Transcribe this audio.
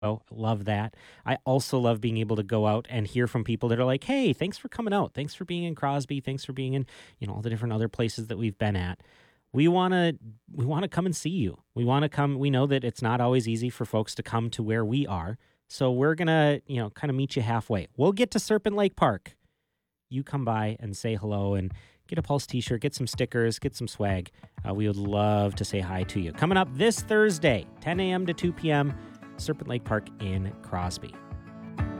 Oh, love that. I also love being able to go out and hear from people that are like, "Hey, thanks for coming out. Thanks for being in Crosby. Thanks for being in, all the different other places that we've been at. We want to we want to come and see you. We want to come. We know that it's not always easy for folks to come to where we are. So we're going to, kind of meet you halfway. We'll get to Serpent Lake Park. You come by and say hello and get a Pulse t-shirt, get some stickers, get some swag. We would love to say hi to you. Coming up this Thursday, 10 a.m. to 2 p.m., Serpent Lake Park in Crosby.